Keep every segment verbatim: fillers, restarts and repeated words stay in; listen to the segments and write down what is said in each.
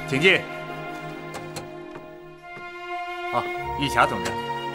请进。啊，玉霞同志。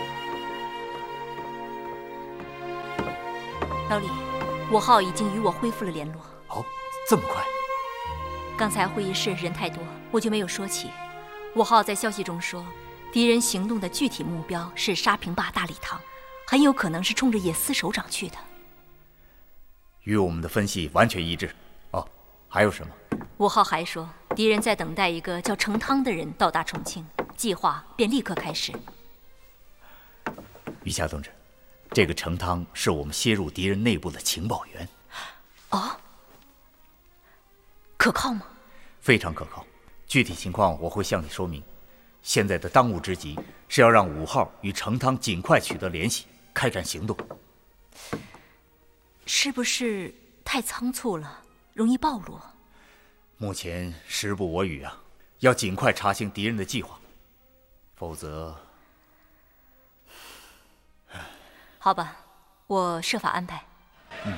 老李，五号已经与我恢复了联络。 哦，这么快？ 刚才会议室人太多，我就没有说起。五号在消息中说，敌人行动的具体目标是沙坪坝大礼堂，很有可能是冲着野司首长去的。 与我们的分析完全一致。哦，还有什么？ 五号还说，敌人在等待一个叫程汤的人到达重庆，计划便立刻开始。 余霞同志，这个程汤是我们泄入敌人内部的情报员。 哦，可靠吗？ 非常可靠，具体情况我会向你说明。现在的当务之急是要让五号与程汤尽快取得联系，开展行动。 是不是太仓促了，容易暴露？ 目前时不我与啊，要尽快查清敌人的计划，否则…… 好吧，我设法安排。 嗯。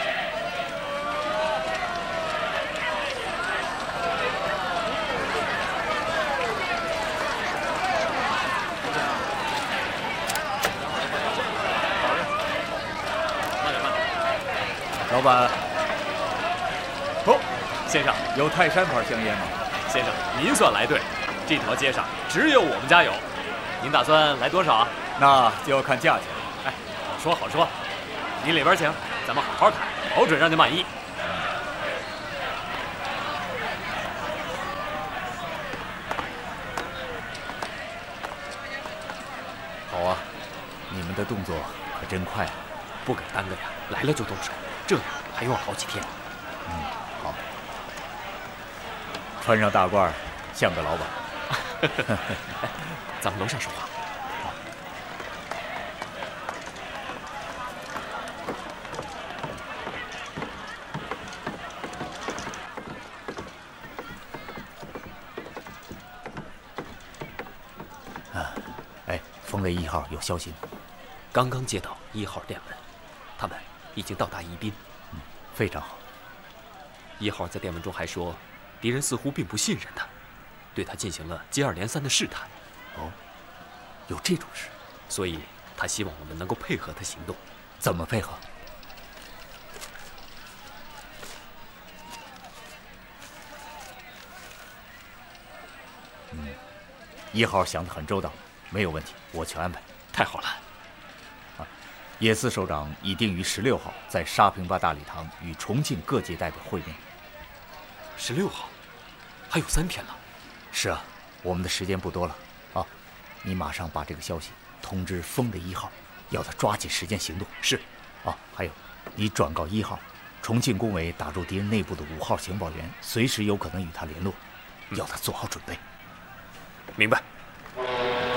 老板， 哦，先生， 有泰山牌香烟吗？ 先生，您算来对，这条街上只有我们家有。您打算来多少啊？ 那就要看价钱。 哎，好说好说，您里边请，咱们好好谈，保准让您满意。 好啊，你们的动作可真快啊！ 不敢耽搁呀，来了就动手。这样还用好几天。 嗯，好。穿上大褂，像个老板。 咱们楼上说话。 好。啊，哎，风雷一号有消息吗？ 刚刚接到一号电文，他们已经到达宜宾。 嗯，非常好。 一号在电文中还说，敌人似乎并不信任他，对他进行了接二连三的试探。 哦，有这种事， 所以他希望我们能够配合他行动。 怎么配合？嗯，一号想得很周到，没有问题，我去安排。 太好了。 野司首长已定于十六号在沙坪坝大礼堂与重庆各界代表会面。 十六号，还有三天了。 是啊，我们的时间不多了啊！你马上把这个消息通知风雷一号，要他抓紧时间行动。 是。 啊，还有，你转告一号，重庆工委打入敌人内部的五号情报员随时有可能与他联络，要他做好准备。 明白。